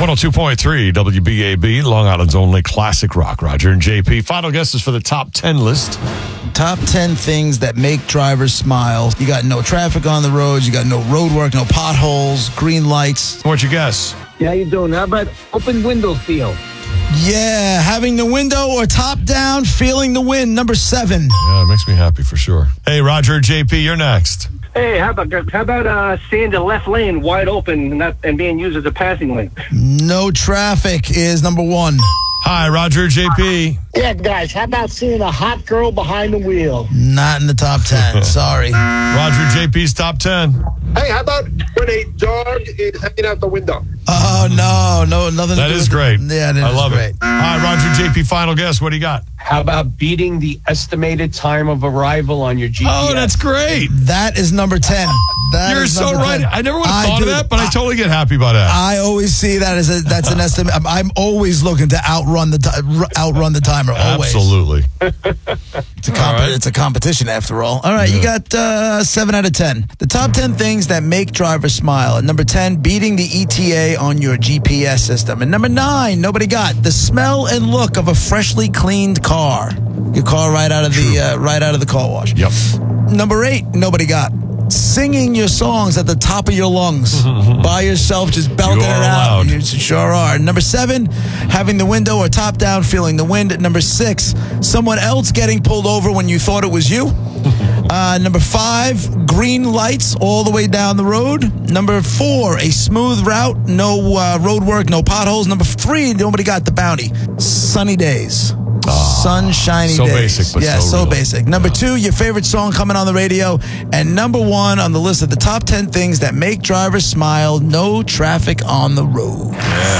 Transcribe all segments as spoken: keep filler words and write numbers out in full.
one oh two point three W B A B, Long Island's only classic rock. Roger and J P. Final guesses for the top ten list. Top ten things that make drivers smile. You got no traffic on the roads. You got no road work, no potholes, green lights. What'd you guess? Yeah, how you doing? How about open window feel? Yeah, having the window or top down, feeling the wind. Number seven. Yeah, it makes me happy for sure. Hey, Roger and J P, you're next. Hey, how about how about uh, seeing the left lane wide open and, not, and being used as a passing lane? No traffic is number one. Hi, Roger, J P. Yeah, guys, how about seeing a hot girl behind the wheel? Not in the top ten. Sorry. Roger, J P's top ten. Hey, how about when a dog is hanging out the window? Oh, no, no, nothing That to do is with great. It. Yeah, that I is love great. it. All right, Roger, J P, final guess. What do you got? How about beating the estimated time of arrival on your G P S? Oh, that's great. That is number ten. That You're is so number right. ten. I never would have I thought do. of that, but I, I totally get happy about that. I always see that as a that's an estimate. I'm, I'm always looking to outrun the ti- outrun the timer. Always. Absolutely. It's a, comp- All right. it's a competition after all. All right, Yeah. you got uh, seven out of ten. The top ten things that make drivers smile. At number ten, beating the E T A on your G P S system. And number nine, nobody got the smell and look of a freshly cleaned car. Your car right out of the uh, right out of the car wash. Yep. Number eight, nobody got singing your songs at the top of your lungs by yourself, just belting You it are out. loud. You sure are. Number seven, having the window or top down, feeling the wind. Number six, someone else getting pulled over when you thought it was you. Uh, number five, green lights all the way down the road. Number four, a smooth route, no uh, road work, no potholes. Number three, nobody got the bounty. Sunny days. Sunshiny so days. basic, but yeah, so so real. basic. Number two, your favorite song coming on the radio. And number one on the list of the top ten things that make drivers smile, no traffic on the road.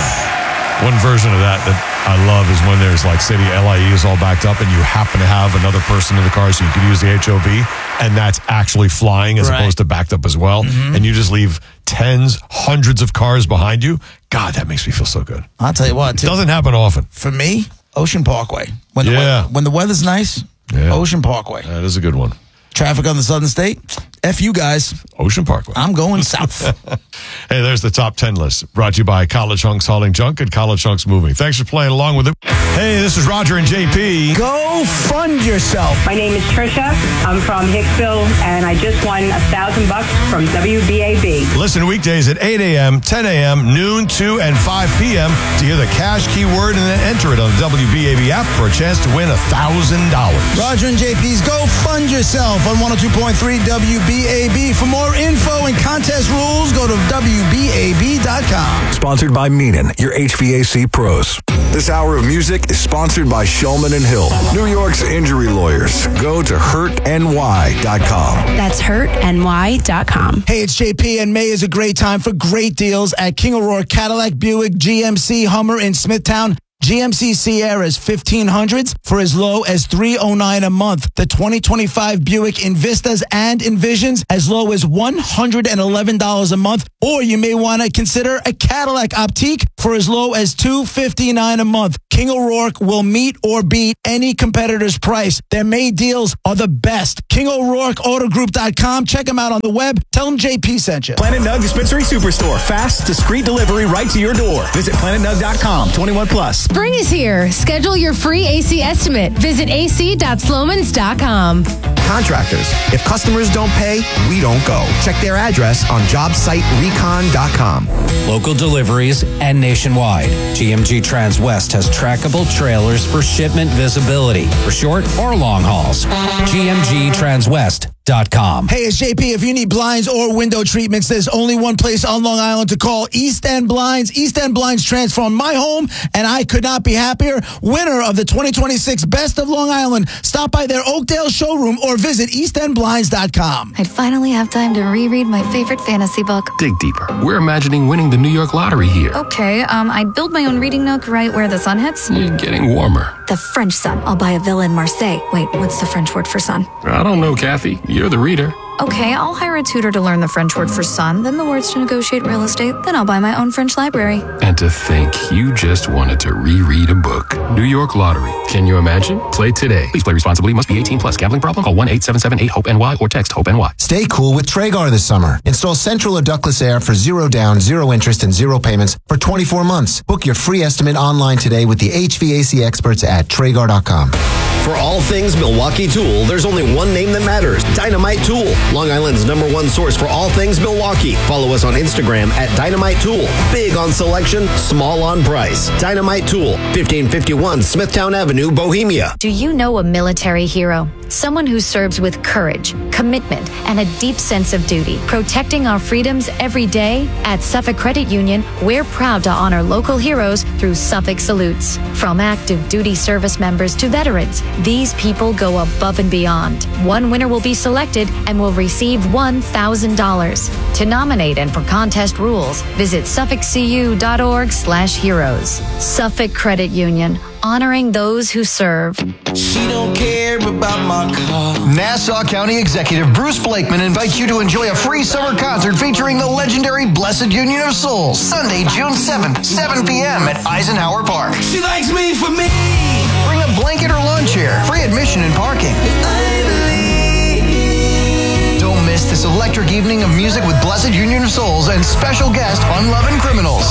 One version of that that I love is when there's like, say the L I E is all backed up and you happen to have another person in the car so you can use the H O V, and that's actually flying as Right. opposed to backed up as well. Mm-hmm. And you just leave tens, hundreds of cars behind you. God, that makes me feel so good. I'll tell you what, too. Doesn't happen often. For me, Ocean Parkway. When the, Yeah. weather, when the weather's nice, Yeah. Ocean Parkway. That is a good one. Traffic on the Southern State, F you guys. Ocean Parkway. I'm going south. Hey, there's the top ten list. Brought to you by College Hunks Hauling Junk and College Hunks Moving. Thanks for playing along with it. Hey, this is Roger and J P. Go fund yourself. My name is Trisha. I'm from Hicksville, and I just won a thousand bucks from W B A B. Listen weekdays at eight a.m., ten a.m., noon, two, and five p.m. to hear the cash keyword and then enter it on the W B A B app for a chance to win one thousand dollars. Roger and J P's Go Fund Yourself on one oh two point three W B A B. For more info and contest rules, go to W B A B dot com. Sponsored by Meenan, your H V A C pros. This hour of music is sponsored by Shulman and Hill, New York's injury lawyers. Go to hurt N Y dot com. That's hurt N Y dot com. Hey, it's J P, and May is a great time for great deals at King O'Rourke Cadillac, Buick, G M C, Hummer in Smithtown. G M C Sierra's fifteen hundreds for as low as three oh nine a month. The twenty twenty-five Buick Envistas and Envisions as low as one hundred eleven dollars a month. Or you may want to consider a Cadillac Optique for as low as two hundred fifty-nine dollars a month. King O'Rourke will meet or beat any competitor's price. Their May deals are the best. King O'Rourke Auto Group dot com. Check them out on the web. Tell them J P sent you. Planet Nug Dispensary Superstore. Fast, discreet delivery right to your door. Visit planet nug dot com. twenty-one plus. Spring is here. Schedule your free A C estimate. Visit A C dot slomans dot com. Contractors. If customers don't pay, we don't go. Check their address on job site recon dot com. Local deliveries and nationwide. G M G Transwest has trackable trailers for shipment visibility for short or long hauls. G M G Transwest dot com. Hey, it's J P. If you need blinds or window treatments, there's only one place on Long Island to call: East End Blinds. East End Blinds transformed my home, and I could not be happier. Winner of the twenty twenty-six Best of Long Island. Stop by their Oakdale showroom or visit east end blinds dot com. I'd finally have time to reread my favorite fantasy book. Dig deeper. We're imagining winning the New York lottery here. Okay, um, I'd build my own reading nook right where the sun hits. It's getting warmer. The French sun. I'll buy a villa in Marseille. Wait, what's the French word for sun? I don't know, Kathy. You're the reader. Okay, I'll hire a tutor to learn the French word for son, then the words to negotiate real estate, then I'll buy my own French library. And to think you just wanted to reread a book. New York Lottery. Can you imagine? Play today. Please play responsibly. Must be eighteen plus. Gambling problem? Call one eight seven seven eight hope N Y or text HOPE-NY. Stay cool with Traegar this summer. Install central or ductless air for zero down, zero interest, and zero payments for twenty-four months. Book your free estimate online today with the H V A C experts at Traegar dot com. For all things Milwaukee Tool, there's only one name that matters, Dynamite Tool. Long Island's number one source for all things Milwaukee. Follow us on Instagram at Dynamite Tool. Big on selection, small on price. Dynamite Tool, fifteen fifty-one Smithtown Avenue, Bohemia. Do you know a military hero? Someone who serves with courage, commitment, and a deep sense of duty, protecting our freedoms every day? At Suffolk Credit Union, we're proud to honor local heroes through Suffolk Salutes. From active duty service members to veterans, these people go above and beyond. One winner will be selected and will receive one thousand dollars. To nominate and for contest rules, visit suffolk c u dot org slash heroes. Suffolk Credit Union, honoring those who serve. She don't care about my car. Nassau County Executive Bruce Blakeman invites you to enjoy a free summer concert featuring the legendary Blessed Union of Souls, Sunday, June seventh, seven p.m. at Eisenhower Park. She likes me for me. Bring a blanket or lawn chair. Free admission and parking. Don't miss this electric evening of music with Blessed Union of Souls and special guest Unloving Criminals.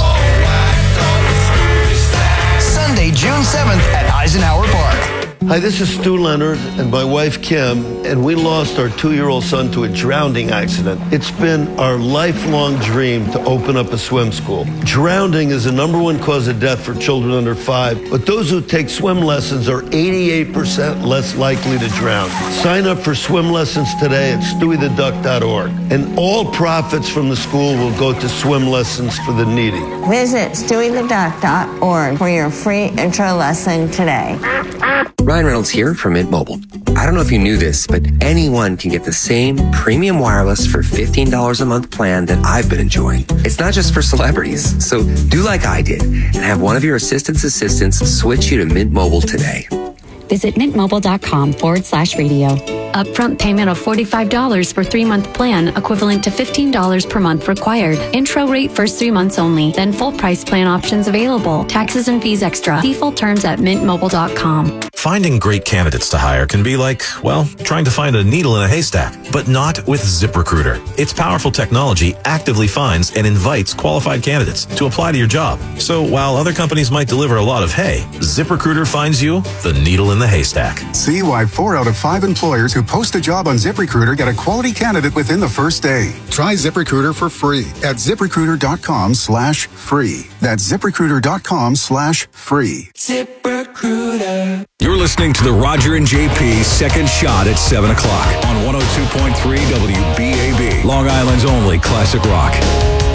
Sunday, June seventh at Eisenhower Park. Hi, this is Stu Leonard and my wife Kim, and we lost our two-year-old son to a drowning accident. It's been our lifelong dream to open up a swim school. Drowning is the number one cause of death for children under five, but those who take swim lessons are eighty-eight percent less likely to drown. Sign up for swim lessons today at stewie the duck dot org, and all profits from the school will go to swim lessons for the needy. Visit stewie the duck dot org for your free intro lesson today. Ryan Reynolds here from Mint Mobile. I don't know if you knew this, but anyone can get the same premium wireless for fifteen dollars a month plan that I've been enjoying. It's not just for celebrities, so do like I did and have one of your assistant's assistants switch you to Mint Mobile today. Visit mintmobile.com forward slash radio. Upfront payment of forty-five dollars for three-month plan, equivalent to fifteen dollars per month required. Intro rate first three months only, then full price plan options available. Taxes and fees extra. See full terms at mint mobile dot com. Finding great candidates to hire can be like, well, trying to find a needle in a haystack, but not with ZipRecruiter. Its powerful technology actively finds and invites qualified candidates to apply to your job. So while other companies might deliver a lot of hay, ZipRecruiter finds you the needle in the haystack. See why four out of five employers who post a job on ZipRecruiter get a quality candidate within the first day. Try ZipRecruiter for free at ZipRecruiter.com slash free. That's ZipRecruiter.com slash free. ZipRecruiter. You're listening to the Roger and J P Second Shot at seven o'clock on one oh two point three W B A B, Long Island's only classic rock.